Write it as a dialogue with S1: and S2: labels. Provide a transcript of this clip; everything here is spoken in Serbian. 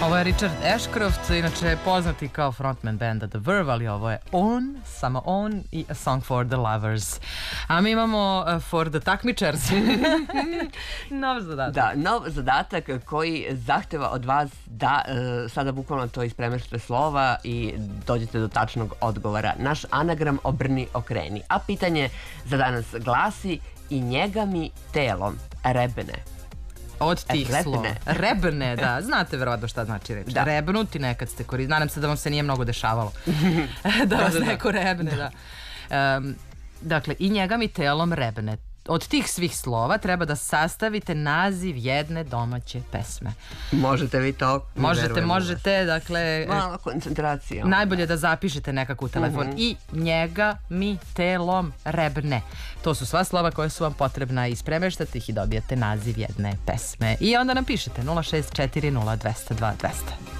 S1: Ovo je Richard Ashcroft, inače poznati kao frontman benda The Verve, ali ovo je on, samo on i A Song for the Lovers. A mi imamo For the Takmičars. Nov zadatak.
S2: Da, nov zadatak koji zahteva od vas da sada bukvalno to ispremešte slova i dođete do tačnog odgovora. Naš anagram obrni okreni. A pitanje za danas glasi: i njega mi telom rebene.
S1: Od tih slova. Rebne, da. Znate verovatno šta znači reč. Da. Rebnuti nekad ste koristili. Nadam se da vam se nije mnogo dešavalo. Da vas neko rebne, da. Dakle, i njega mi telom rebne. Od tih svih slova treba da sastavite naziv jedne domaće pesme.
S2: Možete vi to?
S1: Možete, dakle...
S2: Malo koncentracija.
S1: Najbolje da zapišete nekako u telefon. I njega mi telom rebne. To su sva slova koja su vam potrebna, ispremeštate ih i dobijete naziv jedne pesme. I onda nam pišete 064 02 200 200.